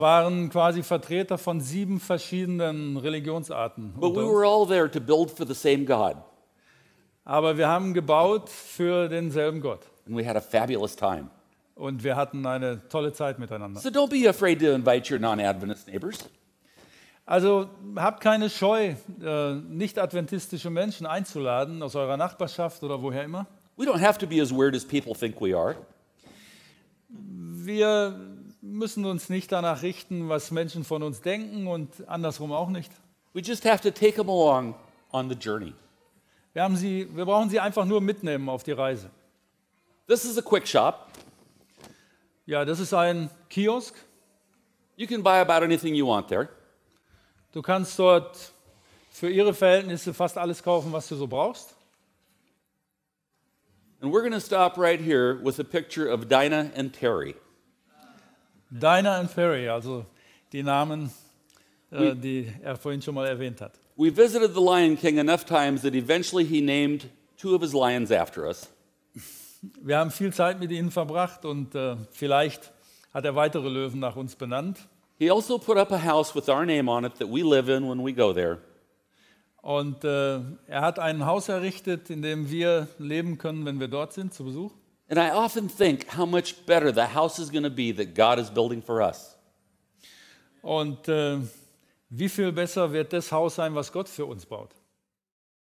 waren quasi Vertreter von 7 verschiedenen Religionsarten. But we unter uns. were all there to build for the same God. Aber wir haben gebaut für denselben Gott. And we had a fabulous time. Und wir hatten eine tolle Zeit miteinander. So don't be afraid to invite your non-Adventist neighbors. Also habt keine Scheu, nicht-adventistische Menschen einzuladen aus eurer Nachbarschaft oder woher immer. We don't have to be as weird as people think we are. Wir müssen uns nicht danach richten, was Menschen von uns denken und andersrum auch nicht. We just have to take them along on the journey. Wir brauchen sie einfach nur mitnehmen auf die Reise. This is a quick shop. Ja, das ist ein Kiosk. You can buy about anything you want there. Du kannst dort für ihre Verhältnisse fast alles kaufen, was du so brauchst. And we're going to stop right here with a picture of Dinah and Terry. Dinah and Ferry, also die Namen, die er vorhin schon mal erwähnt hat. We visited the Lion King enough times that eventually he named 2 of his lions after us. Wir haben viel Zeit mit ihnen verbracht und vielleicht hat er weitere Löwen nach uns benannt. He also put up a house with our name on it that we live in when we go there. Und er hat ein Haus errichtet, in dem wir leben können, wenn wir dort sind, zu Besuch. And I often think how much better the house is going to be that God is building for us. Und wie viel besser wird das Haus sein, was Gott für uns baut.